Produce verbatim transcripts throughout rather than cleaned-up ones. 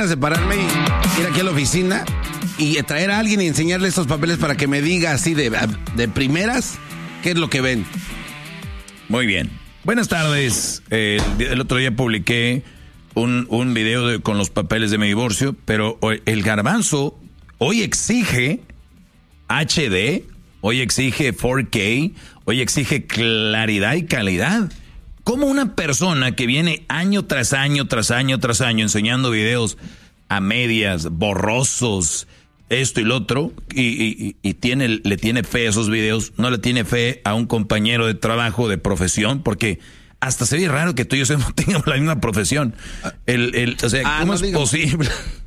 separarme y ir aquí a la oficina y traer a alguien y enseñarle estos papeles para que me diga así de, de primeras qué es lo que ven. Muy bien. Buenas tardes. Eh, el, el otro día publiqué un, un video de, con los papeles de mi divorcio, pero el Garbanzo hoy exige H D, hoy exige cuatro K, hoy exige claridad y calidad. ¿Cómo una persona que viene año tras año, tras año, tras año enseñando videos a medias, borrosos, esto y lo otro, y, y, y tiene, le tiene fe a esos videos, no le tiene fe a un compañero de trabajo, de profesión, porque hasta se ve raro que tú y yo tengamos la misma profesión. El, el, o sea, ah, ¿cómo no es digamos. posible?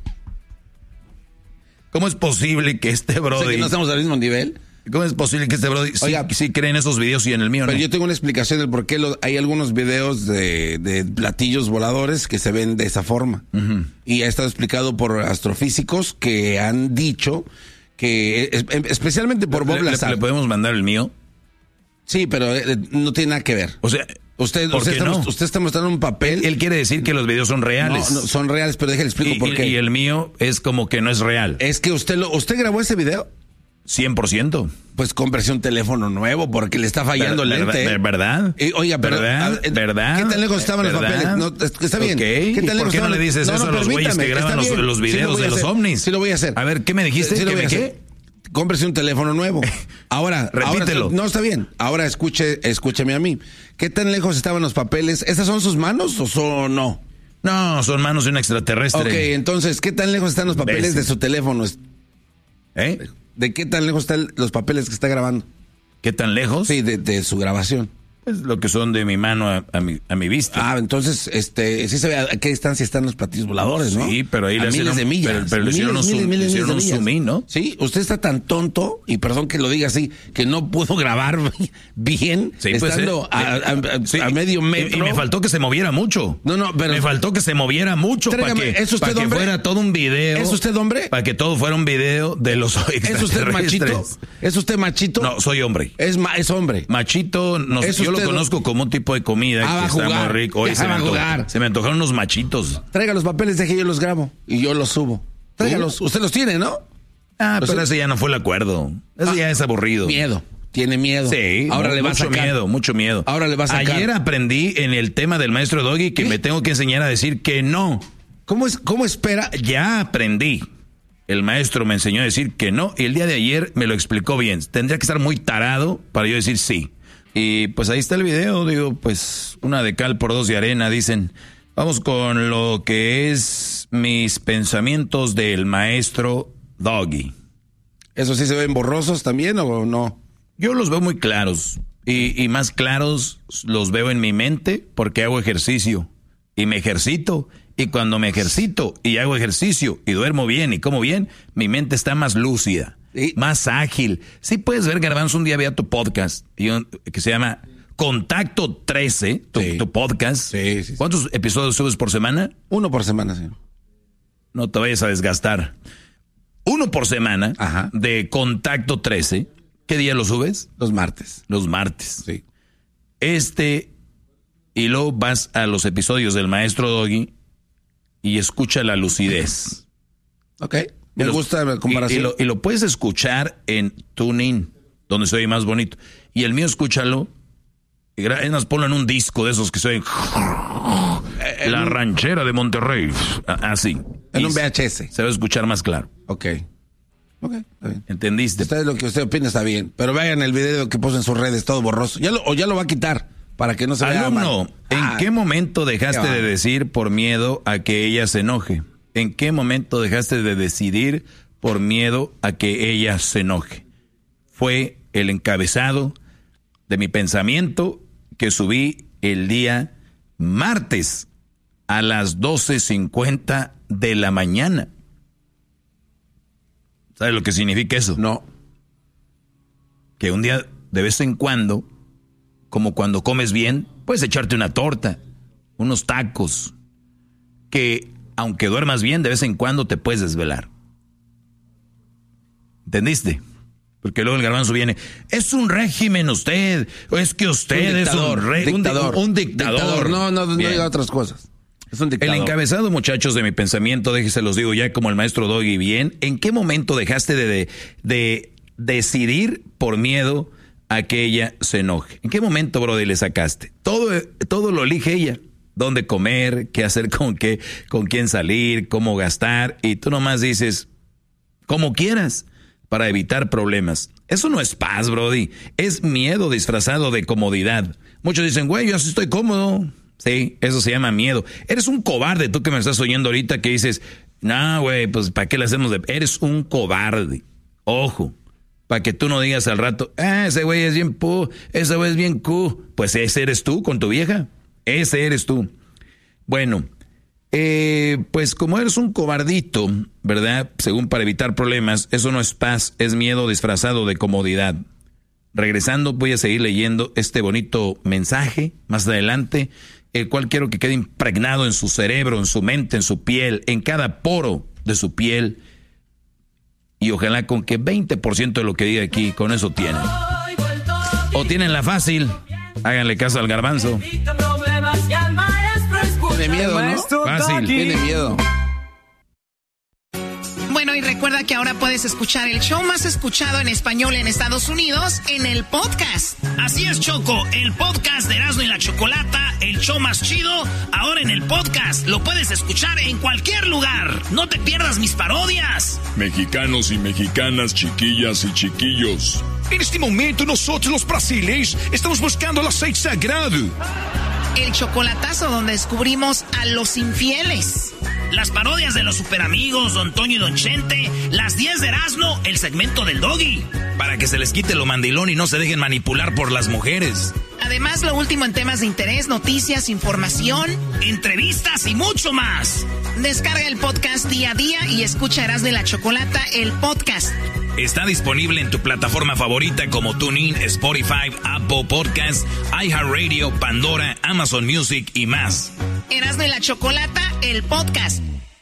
¿Cómo es posible que este brody... O sea, que no estamos al mismo nivel. ¿Cómo es posible que este brody Oiga, sí, sí cree en esos videos y en el mío no? Pero yo tengo una explicación del por qué lo, hay algunos videos de, de platillos voladores que se ven de esa forma. Uh-huh. Y ha estado explicado por astrofísicos que han dicho que, es, especialmente por Bob ¿Le, Lazar. ¿Le podemos mandar el mío? Sí, pero eh, no tiene nada que ver. O sea... Usted, usted, está, no? usted está mostrando un papel. Él, él quiere decir que los videos son reales. No, no son reales, pero déjale explico y, por qué. Y el mío es como que no es real. Es que usted lo, usted grabó ese video. cien por ciento. Pues cómprese un teléfono nuevo porque le está fallando el lente. ¿Verdad? ¿Verdad? Y, oiga, pero, ¿verdad? A, ¿verdad? ¿Qué tan lejos estaban ¿verdad? los papeles? No, está bien. Okay. ¿Qué tan ¿Y por qué no le dices no, eso no, a los güeyes que graban los, los videos sí de los ovnis? Sí lo voy a hacer. A ver, ¿qué me dijiste? Sí, ¿Que me me qué? Cómprese un teléfono nuevo. Ahora, repítelo. Ahora, no, está bien. Ahora escuche, escúcheme a mí. ¿Qué tan lejos estaban los papeles? ¿Esas son sus manos o son no? No, son manos de un extraterrestre. Ok, entonces, ¿qué tan lejos están los papeles ¿Ves? de su teléfono? ¿Eh? ¿De qué tan lejos están los papeles que está grabando? ¿Qué tan lejos? Sí, de, de su grabación. Es lo que son de mi mano a, a, mi, a mi vista. Ah, entonces, este, sí se ve a qué distancia están los platillos voladores, ¿no? Sí, pero ahí a le miles hicieron, de millas. Pero, pero miles, le hicieron, miles, un, miles, hicieron miles un zoom in, ¿no? Sí, usted está tan tonto, y perdón que lo diga así, que no pudo grabar bien, sí, estando pues, eh, a, a, a, sí, a medio metro. Y, y me faltó que se moviera mucho. No, no, pero... Me faltó que se moviera mucho para que, ¿es usted para que hombre? fuera todo un video. ¿Es usted hombre? Para que todo fuera un video de los ¿Es usted machito? ¿Es usted machito? No, soy hombre. Es, ma es hombre. Machito, no, ¿Es yo lo usted... conozco como un tipo de comida Ah, que está jugar. muy rico. Hoy se me, antojó, se me antojaron unos machitos. Traiga los papeles, deje yo los grabo y yo los subo. Tráigalos. Usted los tiene, ¿no? Ah, pero ese ya no fue el acuerdo. Ese ah, ya es aburrido. Miedo. Tiene miedo. Sí. Ahora no, le va mucho a sacar. miedo, mucho miedo. Ahora le va a sacar. Ayer aprendí en el tema del maestro Doggy que ¿Qué? me tengo que enseñar a decir que no. ¿Cómo es? ¿Cómo espera? Ya aprendí. El maestro me enseñó a decir que no y el día de ayer me lo explicó bien. Tendría que estar muy tarado para yo decir sí. Y pues ahí está el video, digo, pues una de cal por dos de arena, dicen. Vamos con lo que es mis pensamientos del maestro Doggy. ¿Eso sí se ven borrosos también o no? Yo los veo muy claros y, y más claros los veo en mi mente porque hago ejercicio y me ejercito. Y cuando me ejercito y hago ejercicio y duermo bien y como bien, mi mente está más lúcida. ¿Sí? Más ágil. Sí puedes ver, Garbanzo, un día vea tu podcast que se llama Contacto trece, tu, sí. tu podcast. Sí, sí, sí. ¿Cuántos episodios subes por semana? Uno por semana, sí. No te vayas a desgastar. Uno por semana. Ajá. De Contacto trece. ¿Qué día lo subes? Los martes. Los martes. Sí. Este, y luego vas a los episodios del Maestro Doggy y escucha la lucidez. Ok. Me los, gusta la comparación. Y, y, lo, y lo puedes escuchar en TuneIn, donde se oye más bonito. Y el mío, escúchalo. Es más, ponlo en un disco de esos que se oyen. La un, ranchera de Monterrey. Así. En y un V H S. Se va a escuchar más claro. Ok. Ok, está bien. ¿Entendiste? Usted lo que usted opina está bien. Pero vean el video que puso en sus redes, todo borroso. Ya lo, o ya lo va a quitar para que no se vea mal. Alumno, ¿en ah, qué momento dejaste de decir por miedo a que ella se enoje? ¿En qué momento dejaste de decidir por miedo a que ella se enoje? Fue el encabezado de mi pensamiento que subí el día martes a las doce cincuenta de la mañana. ¿Sabes lo que significa eso? No. Que un día, de vez en cuando, como cuando comes bien, puedes echarte una torta, unos tacos, que aunque duermas bien, de vez en cuando te puedes desvelar. ¿Entendiste? Porque luego el Garbanzo viene, es un régimen usted, o es que usted un dictador, es un, re, dictador, un, un dictador. dictador. No, no, no diga otras cosas. Es un dictador. El encabezado, muchachos, de mi pensamiento, déjense los digo ya como el maestro Doggy bien. ¿En qué momento dejaste de, de, de decidir por miedo a que ella se enoje? ¿En qué momento, brother, le sacaste? Todo, todo lo elige ella. Dónde comer, qué hacer con qué, con quién salir, cómo gastar. Y tú nomás dices, como quieras, para evitar problemas. Eso no es paz, brody. Es miedo disfrazado de comodidad. Muchos dicen, güey, yo así estoy cómodo. Sí, eso se llama miedo. Eres un cobarde, tú que me estás oyendo ahorita que dices, no, güey, pues ¿para qué le hacemos de...? Eres un cobarde. Ojo, para que tú no digas al rato, ah, ese güey es bien pu, ese güey es bien cu. Pues ese eres tú con tu vieja. Ese eres tú. Bueno, eh, pues como eres un cobardito, ¿verdad? Según para evitar problemas, eso no es paz, es miedo disfrazado de comodidad. Regresando, voy a seguir leyendo este bonito mensaje más adelante, el cual quiero que quede impregnado en su cerebro, en su mente, en su piel, en cada poro de su piel. Y ojalá con que veinte por ciento de lo que diga aquí, con eso tienen. O tienen la fácil, háganle caso al garbanzo. Tiene miedo, ¿no? Fácil. Tiene miedo. Bueno, y recuerda que ahora puedes escuchar el show más escuchado en español en Estados Unidos en el podcast. Así es, Choco, el podcast de Erasmo y la Chocolata, el show más chido, ahora en el podcast. Lo puedes escuchar en cualquier lugar. No te pierdas mis parodias. Mexicanos y mexicanas, chiquillas y chiquillos. En este momento nosotros los brasileños estamos buscando el aceite sagrado. El chocolatazo donde descubrimos a los infieles. Las parodias de los superamigos, Don Toño y Don Chente, las diez de Erasmo, el segmento del Doggy. Para que se les quite lo mandilón y no se dejen manipular por las mujeres. Además, lo último en temas de interés, noticias, información, entrevistas y mucho más. Descarga el podcast día a día y escucha Erasmo y la Chocolata, el podcast. Está disponible en tu plataforma favorita como TuneIn, Spotify, Apple Podcasts, iHeartRadio, Pandora, Amazon Music y más. Erasmo y la Chocolata, el podcast.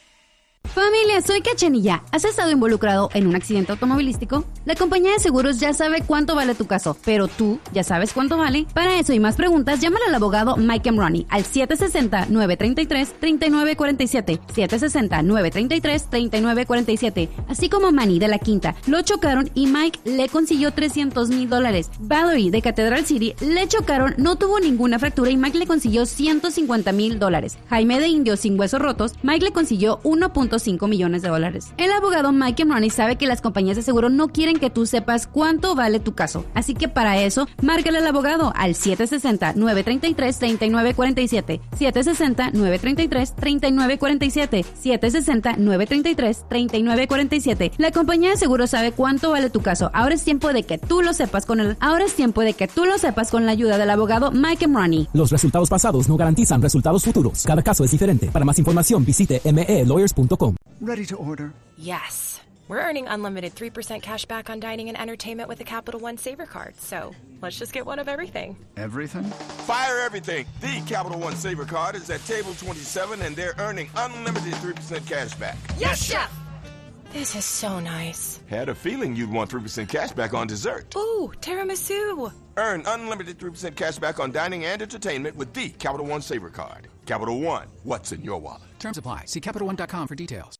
Familia, soy Cachanilla. ¿Has estado involucrado en un accidente automovilístico? La compañía de seguros ya sabe cuánto vale tu caso, pero tú ya sabes cuánto vale. Para eso y más preguntas, llámale al abogado Mike Emroni al siete seis cero, nueve tres tres, tres nueve cuatro siete, siete seis cero, nueve tres tres, tres nueve cuatro siete. Así como Manny de La Quinta, lo chocaron y Mike le consiguió trescientos mil dólares. Valerie de Cathedral City le chocaron, no tuvo ninguna fractura y Mike le consiguió ciento cincuenta mil dólares. Jaime de Indio sin huesos rotos, Mike le consiguió uno punto cinco millones de dólares. El abogado Mike Emroni sabe que las compañías de seguro no quieren que tú sepas cuánto vale tu caso. Así que para eso, márcale al abogado al siete seis cero, nueve tres tres, tres nueve cuatro siete, siete seis cero, nueve tres tres, tres nueve cuatro siete, siete seis cero, nueve tres tres, tres nueve cuatro siete. La compañía de seguro sabe cuánto vale tu caso. Ahora es tiempo de que tú lo sepas con el Ahora es tiempo de que tú lo sepas con la ayuda del abogado Mike Emroni. Los resultados pasados no garantizan resultados futuros. Cada caso es diferente. Para más información, visite m e lawyers punto com. Ready to order? Yes. We're earning unlimited three percent cash back on dining and entertainment with a Capital One Saver card. So let's just get one of everything. Everything? Fire everything. The Capital One Saver card is at table twenty-seven and they're earning unlimited three percent cash back. Yes, Chef! This is so nice. Had a feeling you'd want three percent cash back on dessert. Ooh, tiramisu. Earn unlimited three percent cash back on dining and entertainment with the Capital One Saver card. Capital One, what's in your wallet? Terms apply. See Capital One dot com for details.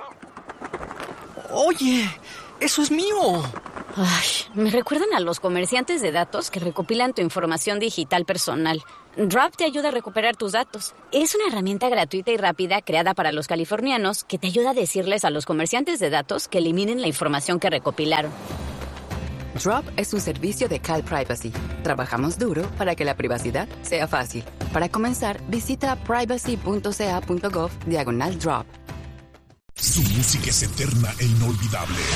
Oye, eso es mío. Ay, me recuerdan a los comerciantes de datos que recopilan tu información digital personal. Drop te ayuda a recuperar tus datos. Es una herramienta gratuita y rápida creada para los californianos que te ayuda a decirles a los comerciantes de datos que eliminen la información que recopilaron. Drop es un servicio de Cal Privacy. Trabajamos duro para que la privacidad sea fácil. Para comenzar, visita privacy punto c a punto gov diagonal drop. Su música es eterna e inolvidable.